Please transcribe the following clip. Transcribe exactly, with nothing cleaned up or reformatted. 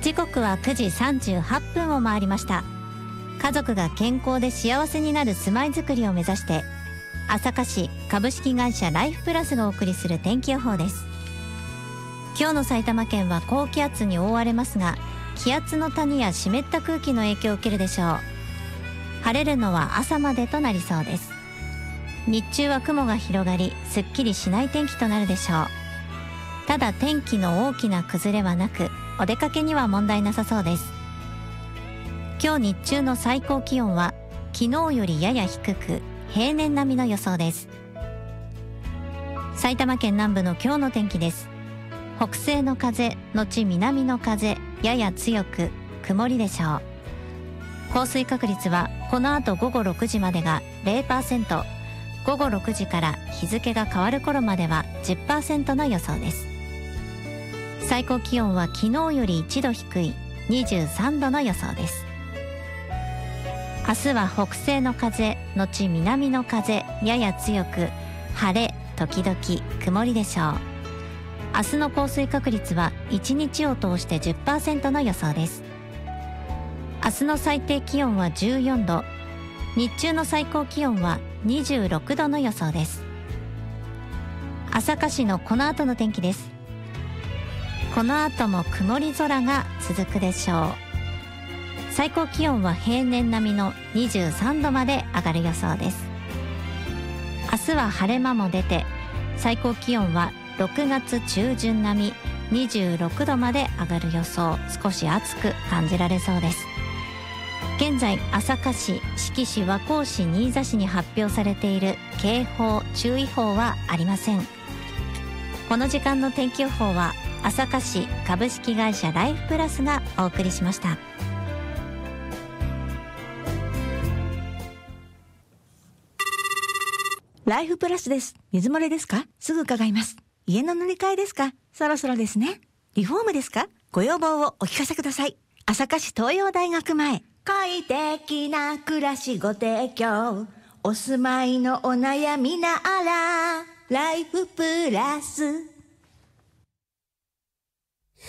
時刻はくじさんじゅうはっぷんを回りました。家族が健康で幸せになる住まいづくりを目指して、朝霞市株式会社ライフプラスがお送りする天気予報です。今日の埼玉県は高気圧に覆われますが、気圧の谷や湿った空気の影響を受けるでしょう。晴れるのは朝までとなりそうです。日中は雲が広がり、すっきりしない天気となるでしょう。ただ天気の大きな崩れはなく、お出かけには問題なさそうです。今日日中の最高気温は昨日よりやや低く、平年並みの予想です。埼玉県南部の今日の天気です。北西の風のち南の風、やや強く曇りでしょう。降水確率はこの後午後ろくじまでが ゼロパーセント、午後ろくじから日付が変わる頃までは じゅっパーセント の予想です。最高気温は昨日よりいちど低いにじゅうさんどの予想です。明日は北西の風のち南の風、やや強く晴れ時々曇りでしょう。明日の降水確率はいちにちを通して じゅっパーセント の予想です。明日の最低気温はじゅうよんど、日中の最高気温はにじゅうろくどの予想です。朝霞市のこの後の天気です。この後も曇り空が続くでしょう。最高気温は平年並みのにじゅうさんどまで上がる予想です。明日は晴れ間も出て、最高気温はろくがつちゅうじゅん並みにじゅうろくどまで上がる予想。少し暑く感じられそうです。現在朝霞市、志木市、和光市、新座市に発表されている警報注意報はありません。この時間の天気予報は朝霞市株式会社ライフプラスがお送りしました。 ライフプラスです。水漏れですか？すぐ伺います。家の乗り換えですか？そろそろですね。リフォームですか？ご要望をお聞かせください。朝霞市東洋大学前。 快適な暮らしご提供。お住まいのお悩みならライフプラス